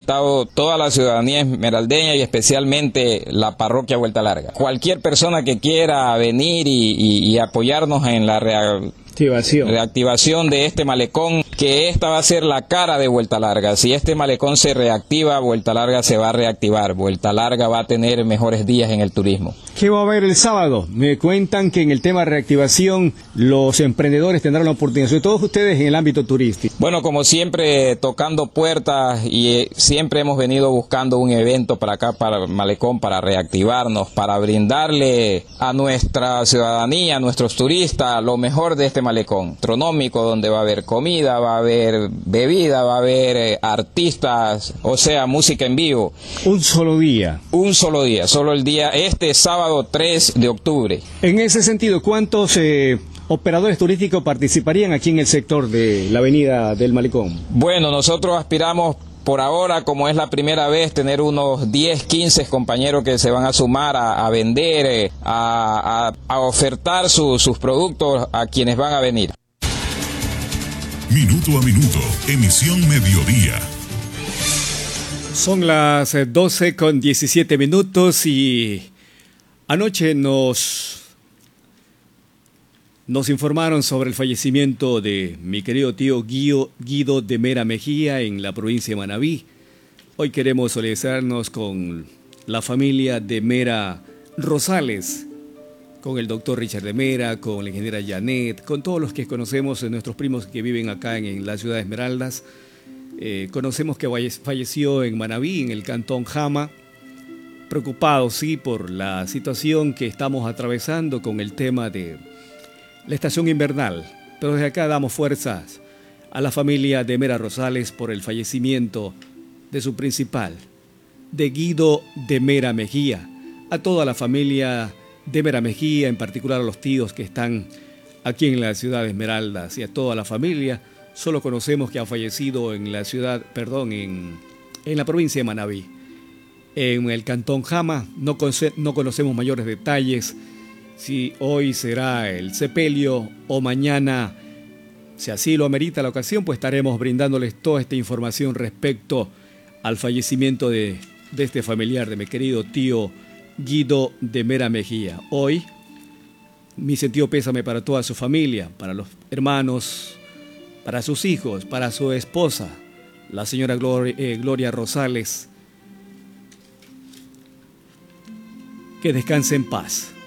invitado toda la ciudadanía esmeraldeña y especialmente la parroquia Vuelta Larga. Cualquier persona que quiera venir y apoyarnos en la reactivación de este malecón, que esta va a ser la cara de Vuelta Larga. Si este malecón se reactiva, Vuelta Larga se va a reactivar. Vuelta Larga va a tener mejores días en el turismo. ¿Qué va a haber el sábado? Me cuentan que en el tema de reactivación los emprendedores tendrán la oportunidad, sobre todo ustedes en el ámbito turístico. Bueno, como siempre, tocando puertas y siempre hemos venido buscando un evento para acá, para el malecón, para reactivarnos, para brindarle a nuestra ciudadanía, a nuestros turistas, lo mejor de este malecón astronómico, donde va a haber comida, va a haber bebida, va a haber artistas, o sea, música en vivo. Un solo día, solo el día, este sábado 3 de octubre. En ese sentido, ¿cuántos operadores turísticos participarían aquí en el sector de la avenida del Malecón? Bueno, nosotros aspiramos por ahora, como es la primera vez, tener unos 10, 15 compañeros que se van a sumar a vender, a ofertar sus productos a quienes van a venir. Minuto a minuto, emisión mediodía. Son las 12:17 y anoche nos informaron sobre el fallecimiento de mi querido tío Guido de Mera Mejía en la provincia de Manabí. Hoy queremos solidarizarnos con la familia de Mera Rosales, con el doctor Richard de Mera, con la ingeniera Janet, con todos los que conocemos, nuestros primos que viven acá en la ciudad de Esmeraldas. Conocemos que falleció en Manabí, en el cantón Jama, preocupados, sí, por la situación que estamos atravesando con el tema de la estación invernal, pero desde acá damos fuerzas a la familia de Mera Rosales por el fallecimiento de su principal, de Guido de Mera Mejía, a toda la familia de Mera Mejía, en particular a los tíos que están aquí en la ciudad de Esmeraldas y a toda la familia. Solo conocemos que ha fallecido en la ciudad, en la provincia de Manabí, en el cantón Jama. No conocemos mayores detalles, si hoy será el sepelio o mañana, si así lo amerita la ocasión, pues estaremos brindándoles toda esta información respecto al fallecimiento de este familiar, de mi querido tío Guido de Mera Mejía. Hoy, mi sentido pésame para toda su familia, para los hermanos, para sus hijos, para su esposa, la señora Gloria Rosales. Que descanse en paz.